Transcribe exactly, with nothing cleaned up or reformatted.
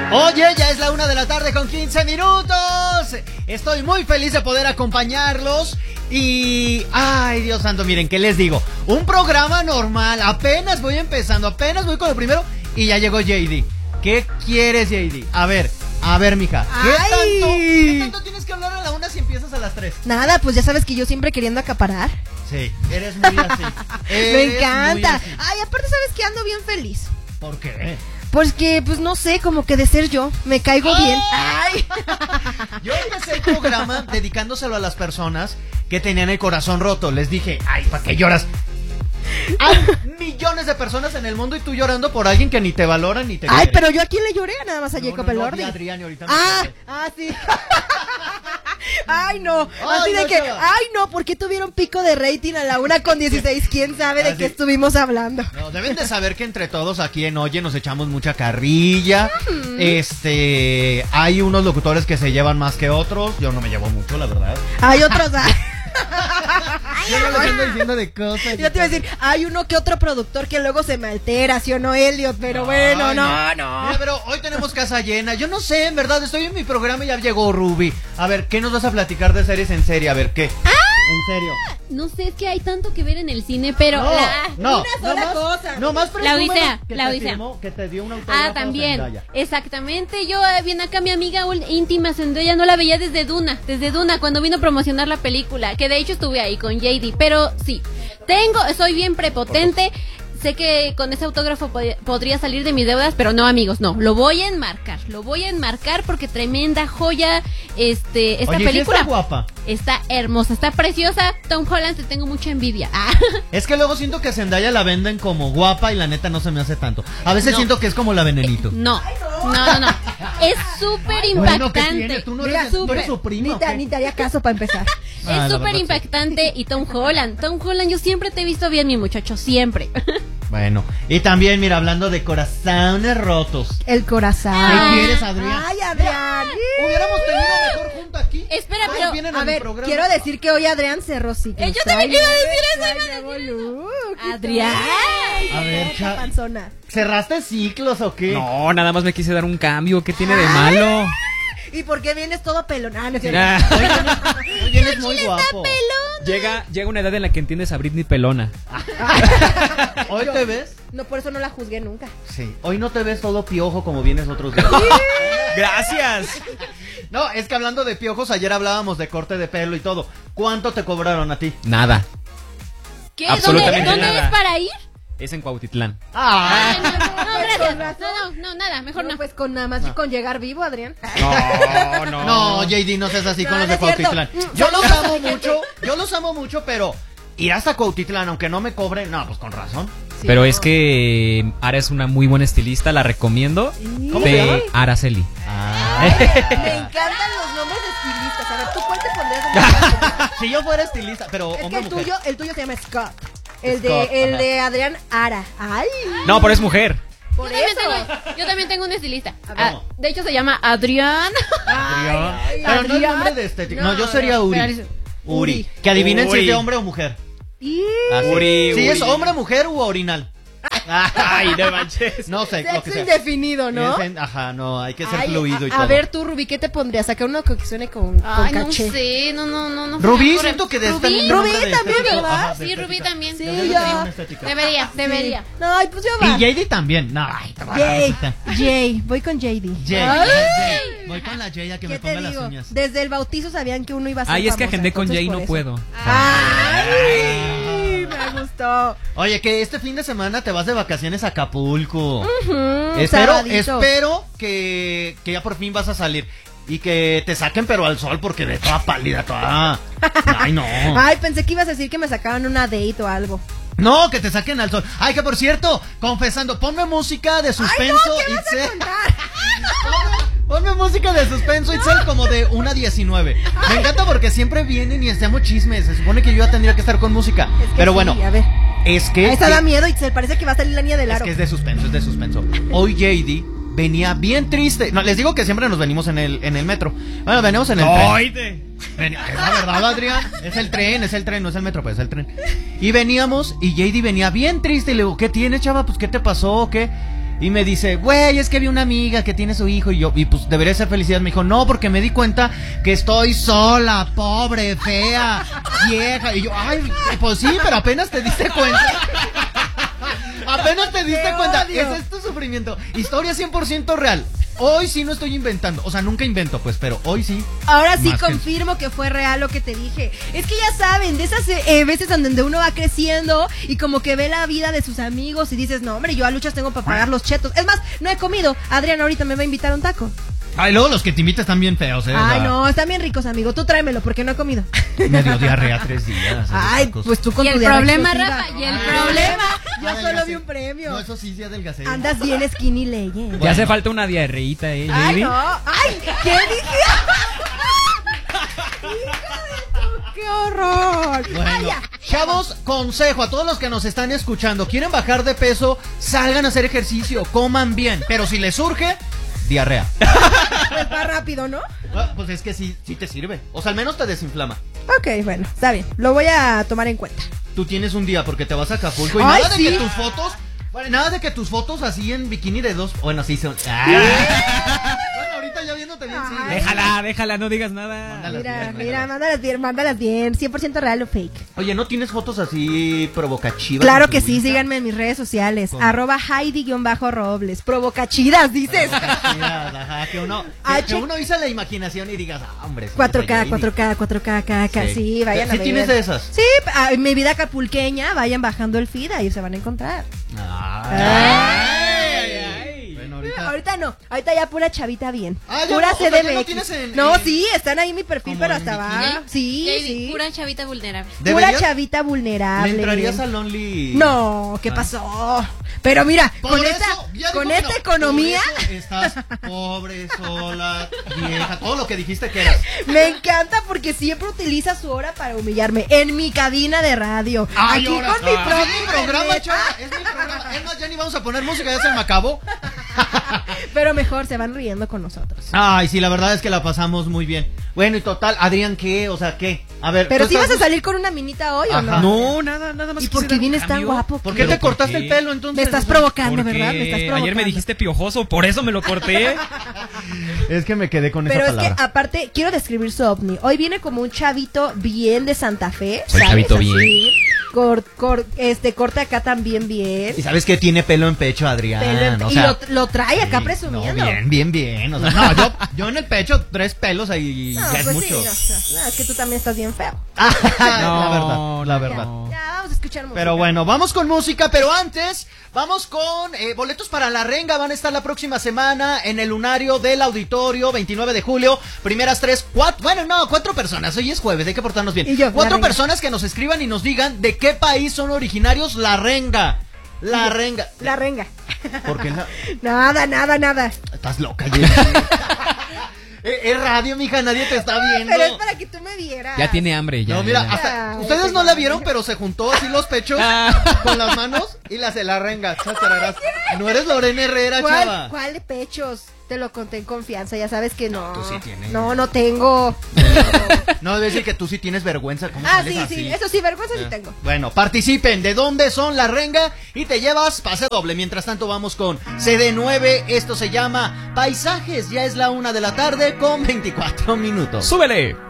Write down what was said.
Oye, ya es la una de la tarde con quince minutos. Estoy muy feliz de poder acompañarlos. Y... ay, Dios santo, miren, ¿qué les digo? Un programa normal, apenas voy empezando, apenas voy con el primero y ya llegó J D. ¿Qué quieres, J D? A ver, a ver, mija, ¿qué tanto, ¿qué tanto tienes que hablar a la una si empiezas a las tres? Nada, pues ya sabes que yo siempre queriendo acaparar. Sí, eres muy así. Eres Me encanta. Así. Ay, aparte sabes que ando bien feliz. ¿Por qué? Pues que, pues no sé, como que de ser yo, me caigo ¡Oh! bien. Ay. Yo empecé el programa dedicándoselo a las personas que tenían el corazón roto. Les dije, ay, ¿para qué lloras? Hay millones de personas en el mundo y tú llorando por alguien que ni te valora ni te Ay, quiere. pero yo a quién le lloré, nada más a No, Jacob no, no, Elordi. vi a Adrián y ahorita me Ah, acordé. ah, sí. Ay, no. Ay, Así de no, que, chava. ay, no, ¿por qué tuvieron pico de rating a la una con dieciséis? ¿Quién sabe de Así. qué estuvimos hablando? No, deben de saber que entre todos aquí en Oye nos echamos mucha carrilla. Este, hay unos locutores que se llevan más que otros. Yo no me llevo mucho, la verdad. Hay otros. ah. Yo no les ando diciendo de cosas. Yo te iba a decir, hay uno que otro productor que luego se me altera, ¿sí o no, Elliot? Pero bueno, Ay, no, no. Mira, pero hoy tenemos casa llena. Yo no sé, en verdad, estoy en mi programa y ya llegó Ruby. A ver, ¿qué nos vas a platicar de series en serie? A ver, ¿qué? En serio. No sé, es que hay tanto que ver en el cine, pero... No, la- no, una sola no más, cosa. No más La Odisea, que la te Odisea. firmó, que te dio un autógrafo. Ah, también. Zendaya. Exactamente. Yo eh, bien acá mi amiga ul- íntima Zendaya no la veía desde Duna, desde Duna cuando vino a promocionar la película, que de hecho estuve ahí con J D, pero sí. Tengo, soy bien prepotente. Sé que con ese autógrafo pod- podría salir de mis deudas, pero no, amigos, no. Lo voy a enmarcar, lo voy a enmarcar porque tremenda joya este esta Oye, ¿sí película. está guapa? Está hermosa, está preciosa. Tom Holland, te tengo mucha envidia. Ah. Es que luego siento que Zendaya la venden como guapa y la neta no se me hace tanto. A veces No. siento que es como la Venenito. No, no, no, no. Es súper Bueno, ¿qué impactante. tiene? Tú no Mira, eres, tú eres súper. su prima. Ni ¿o te, qué? ni te haría caso para empezar. Ah, la Es súper verdad, sí. impactante. Y Tom Holland, Tom Holland, yo siempre te he visto bien, mi muchacho, siempre. Bueno, y también, mira, hablando de corazones rotos. El corazón. ¿Qué quieres, Adrián? Ay, Adrián. Hubiéramos tenido mejor junto aquí. Espera, Todos pero, vienen A mi ver, programa. quiero decir que hoy Adrián cerró ciclos. Eh, yo también iba a decir eso, Ay, iba a qué decir boludo, qué Adrián. tal. A ver, Ay, cha- panzona. ¿Cerraste ciclos o qué? No, nada más me quise dar un cambio. ¿Qué tiene de malo? ¿Y por qué vienes todo pelón? Ah, no es cierto. Ah, Oye, eres muy guapo. llega, llega una edad en la que entiendes a Britney pelona. ¿Hoy te ves? No, por eso no la juzgué nunca. Sí. Hoy no te ves todo piojo como vienes otros días. Gracias. No, es que hablando de piojos, ayer hablábamos de corte de pelo y todo. ¿Cuánto te cobraron a ti? Nada. ¿Qué? Absolutamente ¿Dónde, ¿dónde nada. es para ir? Es en Cuautitlán. Ah, Ay, no, no, no, gracias. Con razón. No, no, no, nada, mejor no. Pues con nada más y con llegar vivo, Adrián. No, no. no, J D, no seas así No, con los no de es cierto. Cuautitlán. Mm, Yo los saludos a amo mi gente. mucho, yo los amo mucho, pero ir hasta Cuautitlán, aunque no me cobren, no, pues con razón. Sí, Pero no. es que Ara es una muy buena estilista, la recomiendo. ¿Cómo se llama? De Araceli. Ah. Me encantan los nombres de estilistas. A ver, ¿tú cuál te pondrías? Si yo fuera estilista, pero Es que hombre o el mujer. tuyo, el tuyo se llama Scott. El de, Scott, el ajá. de Adrián Ara. Ay. No, pero es mujer. Por Yo también, eso. tengo, yo también tengo un estilista. ver. Ah, de hecho se llama Adrián. Adrián. Ay, Pero no es Adrián. nombre de estética. No, No, yo sería no, Uri. pero- Uri. Uri. Que adivinen si es de Uri. hombre o mujer. Y... Ah, sí. Uri, Si Uri. es hombre, mujer u orinal. Ay, no manches. No sé, lo que Sexo sea. indefinido, ¿no? Es en- ajá, no, hay que ser Ay, fluido y a, todo. a ver, tú, Rubí, ¿qué te pondrías? Saca uno que suene con, con Ay, no caché. sé, no, no, no, no. Rubí, Rubí, siento que de esta Rubí, niña Rubí nombre de también, estético. ¿verdad? Ajá, de Sí, Rubí estética. también. Sí, Debería de ya. tener una estética. Debería, debería. No, ay, pues yo Y va. J D también. No, ay, te voy a Jay, dar Jay, voy con J D. Jay, Ay. Jay. Voy con la Jay a que me ¿Qué te ponga las digo? uñas. Desde el bautizo sabían que uno iba a ser Ay, es que famosa, agendé con entonces Jay y por no eso. puedo. Ay, me gustó. Oye, que este fin de semana te vas de vacaciones a Acapulco. Mm, Espero, sabadito. espero que, que ya por fin vas a salir. Y que te saquen pero al sol porque de toda pálida, toda... Ay, no. Ay, pensé que ibas a decir que me sacaban una date o algo. No, que te saquen al sol. Ay, que por cierto, confesando, ponme música de suspenso. Ay, no, ¿qué vas a Itzel. contar? Ponme música de suspenso, Itzel, como de una diecinueve. Me encanta porque siempre vienen y hacemos chismes. Se supone que yo ya tendría que estar con música. Es que Pero sí, bueno, a ver. es que... A esa da que- miedo y se parece que va a salir la niña del Es aro. que es de suspenso, es de suspenso. Hoy J D venía bien triste. No, les digo que siempre nos venimos en el, en el metro. Bueno, venimos en el tren. Oíte. Ven- Es la verdad, Adrián. Es el tren, es el tren, no es el metro, pues es el tren. Y veníamos y J D venía bien triste. Y le digo, ¿qué tienes, chava? Pues, ¿qué te pasó? ¿O qué? Y me dice, güey, es que vi una amiga que tiene su hijo. Y yo, y pues debería ser felicidad. Me dijo, no, porque me di cuenta que estoy sola, pobre, fea, vieja. Y yo, ay, pues sí, pero apenas te diste cuenta. Apenas te diste ¡Qué cuenta. odio! Ese es tu sufrimiento. Historia cien por ciento real. Hoy sí no estoy inventando. O sea, nunca invento, pues, pero hoy sí. Ahora sí Más que- confirmo que fue real lo que te dije. Es que ya saben, de esas eh, veces en donde uno va creciendo y como que ve la vida de sus amigos y dices, no, hombre, yo a luchas tengo para pagar los chetos. Es más, no he comido. Adrián ahorita me va a invitar a un taco. Ay, luego los que te invitan están bien feos, eh. o Ay, sea, no, están bien ricos, amigo. Tú tráemelo porque no he comido. Me dio diarrea tres días. esos Ay, tacos. pues tú con Y tu el diarrea problema, explosiva. Rafa, y el Ay, problema. Yo Ah, solo adelgacé. vi un premio. No, eso sí, sí adelgacé. Andas bien skinny legend. Ya hace falta una diarreíta, eh, Ay, J D. no. Ay, ¿qué dije? Hijo de tu- ¡Qué horror! Bueno, Vaya. chavos, consejo a todos los que nos están escuchando. ¿Quieren bajar de peso? Salgan a hacer ejercicio, coman bien. Pero si les surge, diarrea. Pues va rápido, ¿no? Ah, pues es que sí, sí te sirve. O sea, al menos te desinflama. Ok, bueno, está bien. Lo voy a tomar en cuenta. Tú tienes un día porque te vas a Acapulco y Ay, nada de sí. que tus fotos... Bueno, nada de que tus fotos así en bikini de dos... Bueno, sí son... Ah. Bueno, ahorita ya viéndote bien, sí. Ay. Déjala, déjala, no digas nada. Mándala. Mira, bien, mira, regalas. mándalas bien, mándalas bien. cien por ciento real o fake. Oye, ¿no tienes fotos así provocativas? Claro en tu que sí, Insta? síganme en mis redes sociales. ¿Cómo? Arroba Heidi-Robles. Provocachidas, dices. Provocativas, ajá, que uno, que, H- que uno usa la imaginación y digas, ah, hombre. sí, cuatro K, Lady. cuatro K, cuatro K, K, K. Sí. Sí, vayan a ¿Sí ver. tienes de esas? Sí, ah, mi vida acapulqueña, vayan bajando el feed, ahí se van a encontrar. Ay, ay, ay. Bueno, ahorita... Ahorita no, ahorita ya pura chavita bien. Ah, ya pura no, o sea, ya no C D M X. tienes en- no, en- sí, están ahí en mi perfil, como pero en hasta bikini. abajo. Sí, J D, sí. pura chavita vulnerable. Pura ¿Deberías- chavita vulnerable. ¿Le entrarías al Only? No, ¿qué Ah. pasó? Pero mira, Por con eso, esta, ya con dijo que esta no. economía, Por eso estás pobre, sola, vieja, todo lo que dijiste que eras. me encanta porque siempre utiliza su hora para humillarme en mi cabina de radio. Ay, aquí ahora- con mi ah, propio es mi programa, internet. chava, es mi programa. Es más, ya ni vamos a poner música, ya se me acabó. Pero mejor se van riendo con nosotros. Ay, sí, la verdad es que la pasamos muy bien. Bueno, y total, Adrián, ¿qué? O sea, ¿qué? A ver, Pero ¿tú si vas estás- a salir con una minita hoy Ajá. o no? No, nada, nada más. ¿Y quise por qué dar un vienes tan cambio. guapo? ¿Por qué ¿Pero te cortaste qué? el pelo entonces? Me estás O sea, provocando, Porque ¿verdad? Me estás provocando. ayer me dijiste piojoso, por eso me lo corté. Es que me quedé con Pero esa es palabra. que aparte, quiero describir su ovni. Hoy viene como un chavito bien de Santa Fe. Soy ¿sabes? chavito Así. bien. Cor, cor- este, corte acá también bien. ¿Y sabes que tiene pelo en pecho, Adrián? Pelo en- o y sea, lo, lo trae acá sí, presumiendo. No, bien, bien, bien. O sea, no, yo, yo en el pecho, tres pelos ahí No, ya es pues mucho. sí, no, no, es que tú también estás bien feo. Ah, la No, verdad, la no, verdad. no. Ya, vamos a escuchar música. Pero bueno, vamos con música, pero antes vamos con eh, boletos para La Renga. Van a estar la próxima semana en el lunario del auditorio, veintinueve de julio. Primeras tres, cuatro, bueno, no, cuatro personas. Hoy es jueves, hay que portarnos bien. Y yo, La cuatro Renga. personas que nos escriban y nos digan de qué país son originarios La Renga. La Renga. La renga. ¿Por qué la... Nada, nada, nada. Estás loca, Jessy. Eh, Es radio, mija, nadie te está viendo. Pero es para que tú me vieras. Ya tiene hambre, ya. No, mira, ya. hasta Ay, ustedes qué no la mal. vieron, pero se juntó así los pechos Ah. con las manos y la se la renga. Chachararás. No eres Lorena Herrera, ¿Cuál, chava. ¿Cuál de pechos? Te lo conté en confianza, ya sabes que no. tú sí tienes. No, no tengo. No, debe decir que tú sí tienes vergüenza. ¿Cómo Ah, sales sí, así? sí, eso sí, vergüenza sí Ah. tengo. Bueno, participen de dónde son La Renga y te llevas pase doble. Mientras tanto vamos con C D nueve, esto se llama Paisajes, ya es la una de la tarde con veinticuatro minutos. ¡Súbele!